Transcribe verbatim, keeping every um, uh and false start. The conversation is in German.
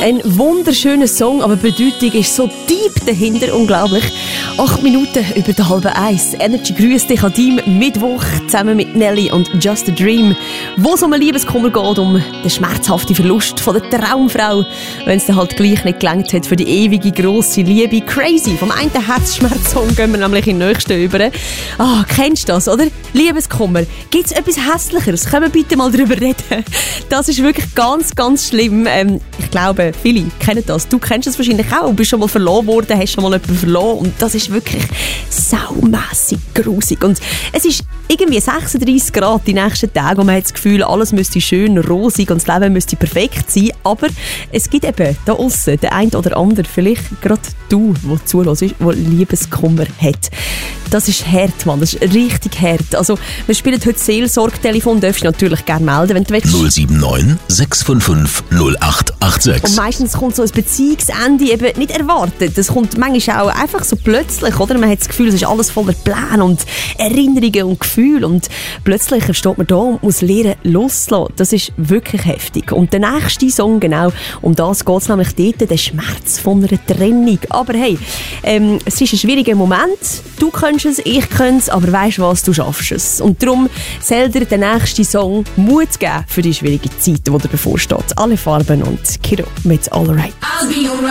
Ein wunderschöner Song, aber die Bedeutung ist so deep dahinter, unglaublich. Acht Minuten über die halbe Eis. Energy grüßt dich an deinem Mittwoch zusammen mit Nelly und Just a Dream, wo es um einen Liebeskummer geht, um den schmerzhaften Verlust von der Traumfrau, wenn es dann halt gleich nicht gelangt hat für die ewige grosse Liebe. Crazy. Vom einen Herzschmerz-Song gehen wir nämlich in den nächsten über. Ah, kennst du das, oder? Liebeskummer. Gibt es etwas Hässlicheres? Können wir bitte mal darüber reden? Das ist wirklich ganz, ganz schlimm. Ähm, ich glaube, viele kennen das. Du kennst es wahrscheinlich auch. Du bist schon mal verloren worden, hast schon mal jemanden verloren. Und das ist wirklich saumässig grusig. Und es ist irgendwie sechsunddreissig Grad die nächsten Tage und man hat das Gefühl, alles müsste schön rosig und das Leben müsste perfekt sein. Aber es gibt eben da aussen den einen oder anderen, vielleicht gerade du, der zuhörst, der Liebeskummer hat. Das ist hart, Mann. Das ist richtig hart. Also, wir spielen heute Seelsorgtelefon. Darfst du natürlich gerne melden, wenn du willst. null sieben neun sechs fünf fünf null acht acht sechs. Und meistens kommt so ein Beziehungsende eben nicht erwartet. Das kommt manchmal auch einfach so plötzlich, oder? Man hat das Gefühl, es ist alles voller Pläne und Erinnerungen und Gefühle. Und plötzlich steht man da und muss lernen, loslassen. Das ist wirklich heftig. Und der nächste Song, genau, um das geht es nämlich dort, der Schmerz von einer Trennung. Aber hey, ähm, es ist ein schwieriger Moment. Du kannst es, ich kann es, aber weisst was, du schaffst es. Und darum soll dir der nächste Song Mut geben für die schwierige Zeit, die dir bevorsteht. Alle Farben und Kiro mit All Right.